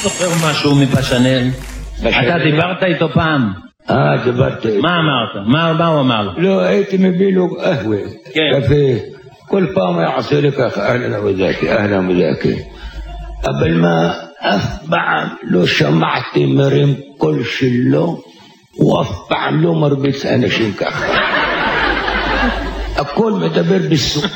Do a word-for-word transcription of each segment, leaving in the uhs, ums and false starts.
זוכר משהו מפשנל? אתה דיברת איתו פעם? אה, דיברתי איתו. מה אמרת? מה הוא אמר לו? לא, הייתי מביא לו קהווה. כן. קפה. כל פעם היה עושה לי ככה, אהלן וזאקי, אהלן וזאקי. אבל מה, אף פעם לא שמעתי מרים קול שלו, ואף פעם לא מרביץ אנשים ככה. הכל מדבר בסוף.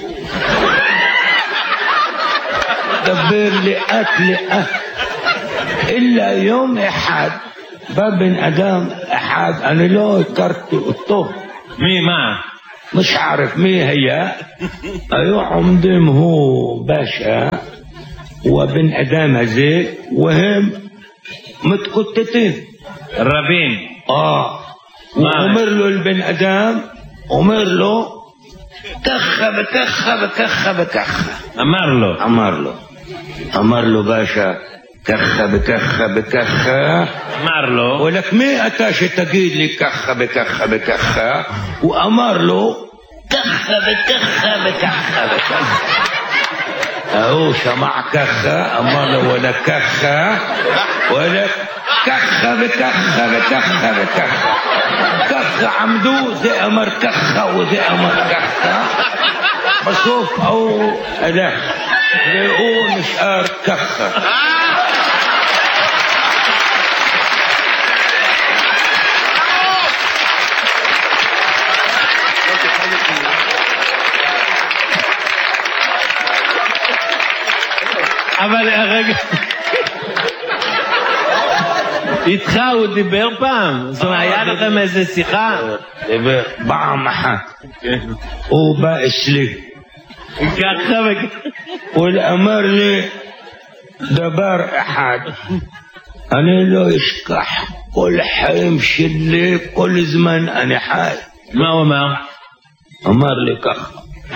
מדבר לאט לאט. אלא יום אחד, בא בן אדם אחד, אני לא הכרתי אותו. מי, מה? مش عارف مين هي ايوه عمدهم هو باشا وبن ادم هذيك وهم متكتتين رابين اه وامر له البن ادم امر له كخه بكخه بكخه بكخه امر له امر له امر له باشا كخه بكخه بكخه امر له ولك مين اتاش تقيد لي كخه بكخه بكخه وامر له كخه بكخه بكخه بكخه اهو سمع كخه امر له ولا كخه ولا كخه بكخه بكخه بكخه كخه عمدو زي امر كخه وزي امر كخه بشوف او اداه يقول مشقار كخه אבל רגע, איתך הוא דיבר פעם? זאת אומרת, היה לכם איזה שיחה? דיבר פעם אחת. הוא בא אצלי. ככה וככה. הוא אמר לי דבר אחד, אני לא אשכח כל חיים שלי, כל זמן אני חי. מה הוא אמר? אמר לי ככה.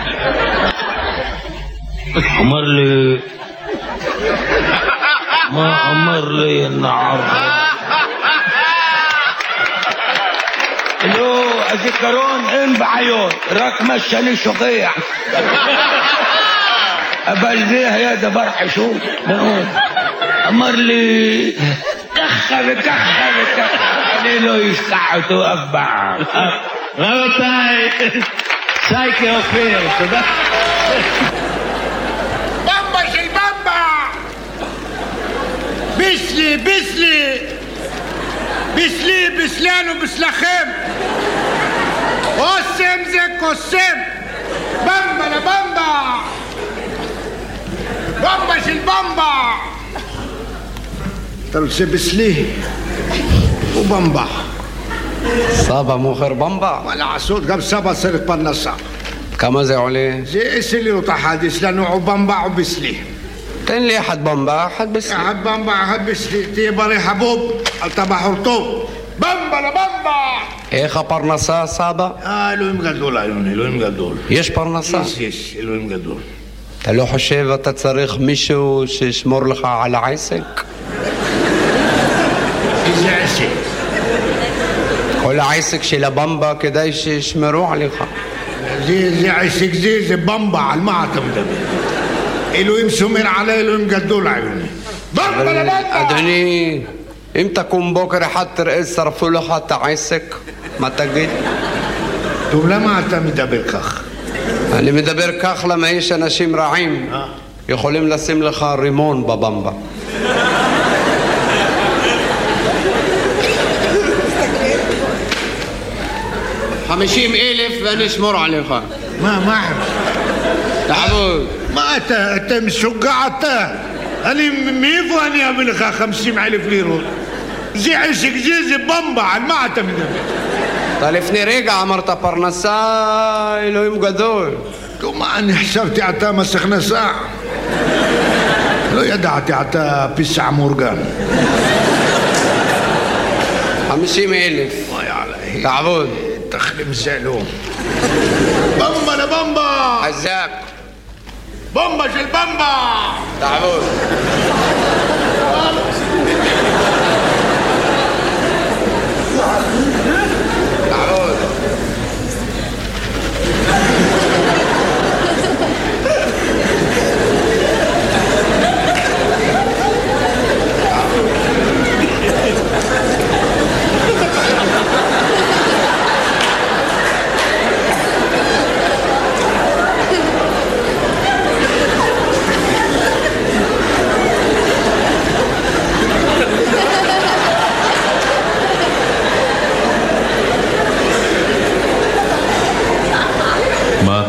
אמר לי ما أمر لي النعر لو أذكرون إن بعيون راك مشاني شقيع أبل ذيها يا دبر حشوم أمر لي كخة بكخة بكخة لي لو يسقعتوا أفبع רבותיי, שייקה אופיר, תודה. במבה של במבה! ביסלי, ביסלי! ביסלי, ביסלנו, ביסלכם! אוסם זה קוסם! במבה לבמבה! במבה של במבה! אתה רוצה ביסלי? ובמבה. סבא מוכר במבה? מה לעשות, גם סבא צריך פרנסה. כמה זה עולה? זה עשר לירות אחד, יש לנו או במבה או ביסלי. תן לי אחד במבה, אחד ביסלי. אחד במבה, אחד ביסלי, תהיה בריא חבוב, אתה בחור טוב. במבה לבמבה! איך הפרנסה, סבא? אה, אלוהים גדול, אלוהים, אלוהים גדול. יש פרנסה? יש, יש, אלוהים גדול. אתה לא חושב אתה צריך מישהו שישמור לך על העסק? איזה עסק? כל העסק של הבמבה כדאי שישמרו עליך. זה, זה עסק זה, זה במבה, על מה אתה מדבר? אלוהים שומר עלי, אלוהים גדול עלינו. במבה לבמבה! אדוני, אם תקום בוקר אחד תראה שרפו לך את העסק, מה תגיד? טוב, למה אתה מדבר כך? אני מדבר כך למה יש אנשים רעים יכולים לשים לך רימון בבמבה. חמישים אלף ואני אשמור עליך. מה, מה? תעבוד. מה אתה, אתה משוגע אתה? אני, מאיפה אני אביא לך חמישים אלף לירות? זה עסק זה, זה במבה, על מה אתה מדבר? אתה לפני רגע אמרת פרנסה, אלוהים גדול. טוב, מה, אני חשבתי אתה מס הכנסה. לא ידעתי אתה פיסע מורגן. חמישים אלף. וואי עלי. תעבוד. תחלים זלו. במבה לבמבה! חזק. במבה של במבה! תעבוד. תעבוד. תעבוד.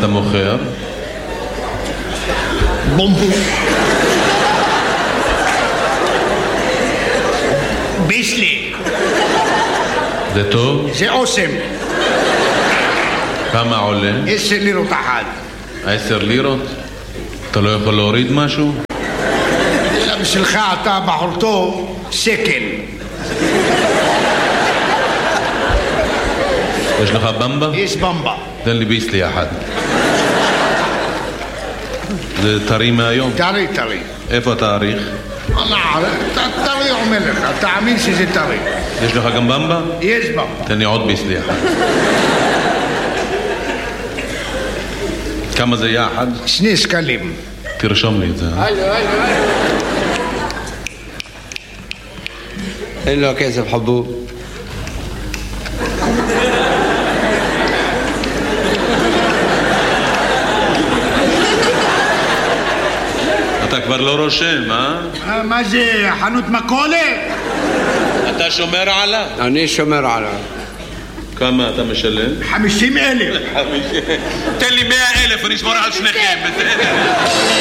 אתה מוכר? בומבו. ביסלי. זה טוב? זה אוסם. כמה עולה? עשר לירות אחת. עשר לירות? אתה לא יכול להוריד משהו? בשבילך אתה בחור טוב, שקל. יש לך במבה? יש במבה. תן לי ביסלי אחד. זה טרי מהיום? טרי, טרי. איפה התאריך? טרי אומר לך, תאמין שזה טרי. יש לך גם במבה? יש במבה. תן לי עוד ביסלי אחד. כמה זה יחד? שני שקלים. תרשום לי את זה. הלו, הלו, הלו. אין לו כסף חבוב. אתה כבר לא רושם, אה? מה זה, חנות מכולת? אתה שומר עליו? אני שומר עליו. כמה אתה משלם? חמישים אלף. תן לי מאה אלף, אני אשמור על שניכם.